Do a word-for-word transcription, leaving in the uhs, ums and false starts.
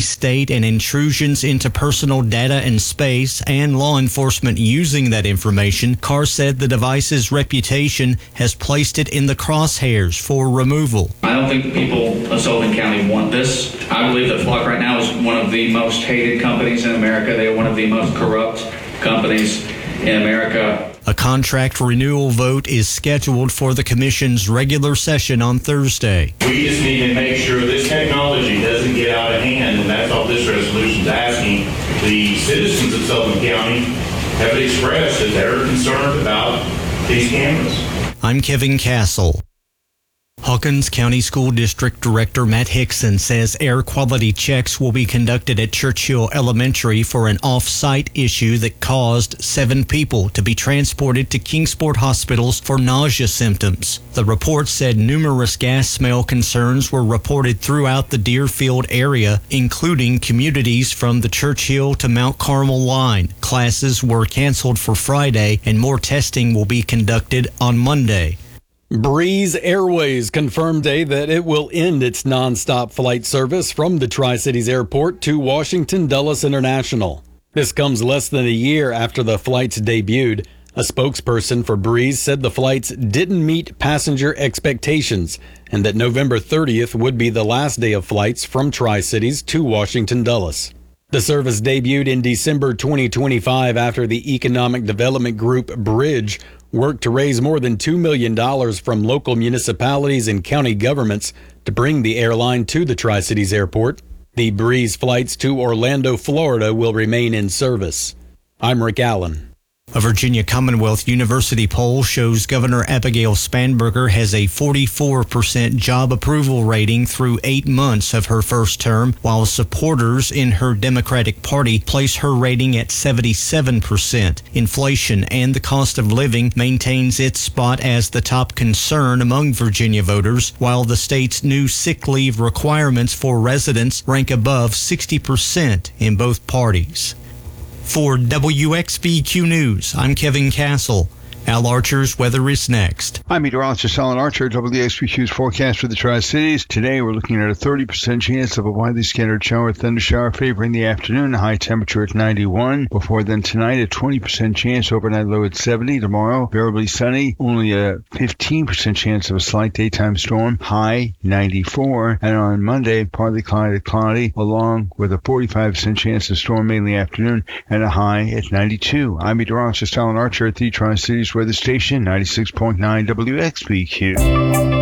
state and intrusions into personal data and space and law enforcement using that information, Carr said the device's reputation has placed it in the crosshairs for removal. I don't think the people of Sullivan County want this. I believe that Flock right now is one of the most hated companies in America. They are one of the most corrupt companies in America. A contract renewal vote is scheduled for the commission's regular session on Thursday. We just need to make sure this technology doesn't get out of hand, and that's all this resolution is asking. The citizens of Sullivan County have expressed that they're concerned about these cameras. I'm Kevin Castle. Hawkins County School District Director Matt Hickson says air quality checks will be conducted at Churchill Elementary for an off-site issue that caused seven people to be transported to Kingsport hospitals for nausea symptoms. The report said numerous gas smell concerns were reported throughout the Deerfield area, including communities from the Churchill to Mount Carmel line. Classes were canceled for Friday, and more testing will be conducted on Monday. Breeze Airways confirmed today that it will end its nonstop flight service from the Tri-Cities Airport to Washington Dulles International. This comes less than a year after the flights debuted. A spokesperson for Breeze said the flights didn't meet passenger expectations and that November thirtieth would be the last day of flights from Tri-Cities to Washington Dulles. The service debuted in December twenty twenty-five after the economic development group Bridge worked to raise more than two million dollars from local municipalities and county governments to bring the airline to the Tri-Cities Airport. The Breeze flights to Orlando, Florida will remain in service. I'm Rick Allen. A Virginia Commonwealth University poll shows Governor Abigail Spanberger has a forty-four percent job approval rating through eight months of her first term, while supporters in her Democratic Party place her rating at seventy-seven percent. Inflation and the cost of living maintains its spot as the top concern among Virginia voters, while the state's new sick leave requirements for residents rank above sixty percent in both parties. For W X B Q News, I'm Kevin Castle. Al Archer's weather is next. I'm meteorologist Alan Archer, W X B Q's forecast for the Tri-Cities. Today, we're looking at a thirty percent chance of a widely scattered shower, thunder shower favoring the afternoon, high temperature at ninety-one. Before then, tonight, a twenty percent chance, overnight low at seventy. Tomorrow, variably sunny, only a fifteen percent chance of a slight daytime storm, high ninety-four. And on Monday, partly cloudy, cloudy, along with a forty-five percent chance of storm mainly afternoon, and a high at ninety-two. I'm meteorologist Alan Archer at the Tri-Cities Weather Station, ninety-six point nine W X B Q.